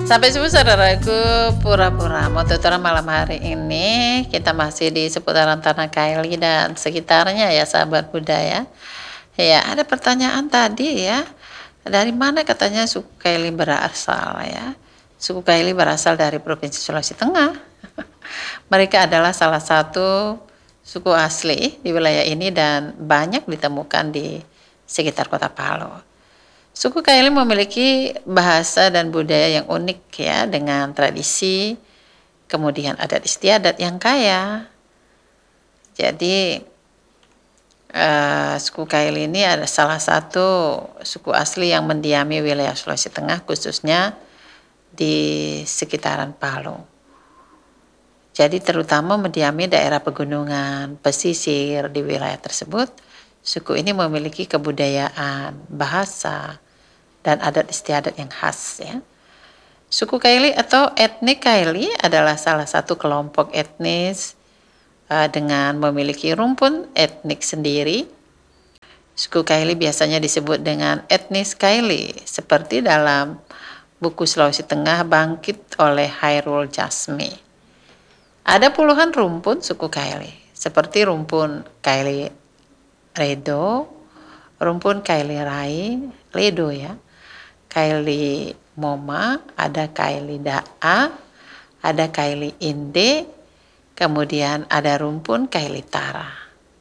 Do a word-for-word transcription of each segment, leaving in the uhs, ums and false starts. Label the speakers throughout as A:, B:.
A: Sampai subuh saudaraku, pura-pura mau tutoran malam hari ini kita masih di seputaran Tanah Kaili dan sekitarnya ya sahabat budaya. Ya, ada pertanyaan tadi ya, dari mana katanya suku Kaili berasal ya? Suku Kaili berasal dari Provinsi Sulawesi Tengah. Mereka adalah salah satu suku asli di wilayah ini dan banyak ditemukan di sekitar kota Palu. Suku Kaili memiliki bahasa dan budaya yang unik ya, dengan tradisi, kemudian adat istiadat yang kaya. Jadi uh, suku Kaili ini ada salah satu suku asli yang mendiami wilayah Sulawesi Tengah, khususnya di sekitaran Palu. Jadi terutama mendiami daerah pegunungan, pesisir di wilayah tersebut. Suku ini memiliki kebudayaan, bahasa, dan adat istiadat yang khas ya. Suku Kaili atau etnik Kaili adalah salah satu kelompok etnis uh, dengan memiliki rumpun etnik sendiri. Suku Kaili biasanya disebut dengan etnis Kaili, seperti dalam buku Sulawesi Tengah Bangkit oleh Hairul Jasmi. Ada puluhan rumpun suku Kaili, seperti rumpun Kaili Redo, rumpun Kaili Rai, Ledo ya, Kaili Moma, ada Kaili Da'a, ada Kaili Inde, kemudian ada rumpun Kaili Tara.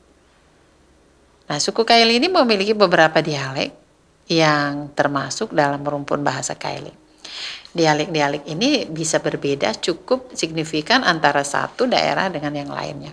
A: Nah, suku Kaili ini memiliki beberapa dialek yang termasuk dalam rumpun bahasa Kaili. Dialek-dialek ini bisa berbeda cukup signifikan antara satu daerah dengan yang lainnya.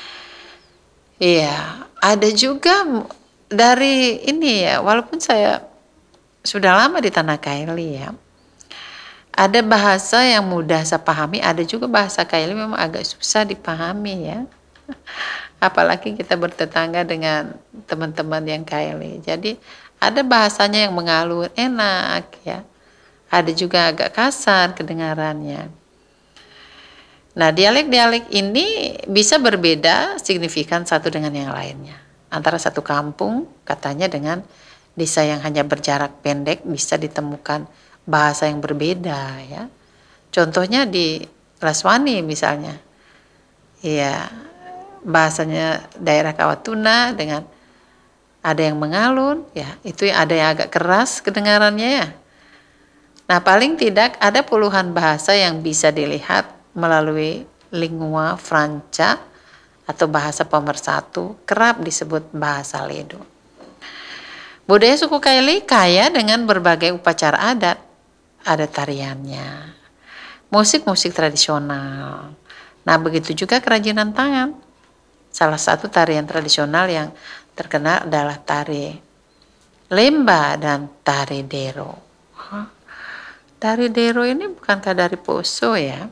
A: Iya, ada juga dari ini ya, walaupun saya sudah lama di Tanah Kaili ya, ada bahasa yang mudah saya pahami, ada juga bahasa Kaili memang agak susah dipahami ya. Apalagi kita bertetangga dengan teman-teman yang Kaili. Jadi ada bahasanya yang mengalun, enak ya. Ada juga agak kasar kedengarannya. Nah, dialek-dialek ini bisa berbeda signifikan satu dengan yang lainnya. Antara satu kampung katanya dengan desa yang hanya berjarak pendek bisa ditemukan bahasa yang berbeda ya. Contohnya di Laswani misalnya. Iya, bahasanya daerah Kawatuna dengan ada yang mengalun ya, itu ada yang agak keras kedengarannya ya. Nah, paling tidak ada puluhan bahasa yang bisa dilihat melalui lingua franca atau bahasa pemersatu, kerap disebut bahasa Ledo. Budaya suku Kaili kaya dengan berbagai upacara adat. Ada tariannya, musik-musik tradisional. Nah, begitu juga kerajinan tangan. Salah satu tarian tradisional yang terkenal adalah tari Lemba dan tari Dero. Hah? Tari Dero ini bukankah dari Poso ya?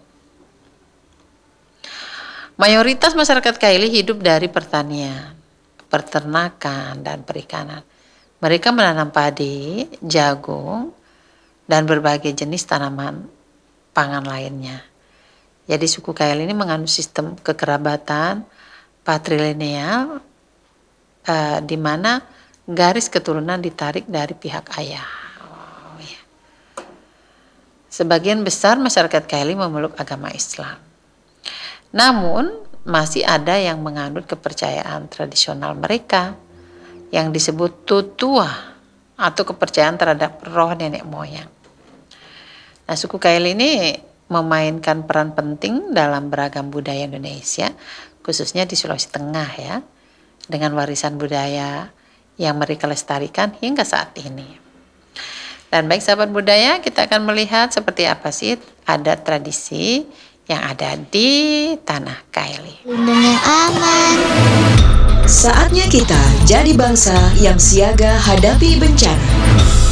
A: Mayoritas masyarakat Kaili hidup dari pertanian, peternakan, dan perikanan. Mereka menanam padi, jagung, dan berbagai jenis tanaman pangan lainnya. Jadi suku Kaili ini menganut sistem kekerabatan patrilineal uh, di mana garis keturunan ditarik dari pihak ayah. Oh, ya. Sebagian besar masyarakat Kaili memeluk agama Islam. Namun masih ada yang menganut kepercayaan tradisional mereka yang disebut tutua atau kepercayaan terhadap roh nenek moyang. Nah, suku Kaili ini memainkan peran penting dalam beragam budaya Indonesia, khususnya di Sulawesi Tengah ya, dengan warisan budaya yang mereka lestarikan hingga saat ini. Dan baik sahabat budaya, kita akan melihat seperti apa sih adat tradisi yang ada di Tanah Kaili.
B: Lindung yang aman.
C: Saatnya kita jadi bangsa yang siaga hadapi bencana.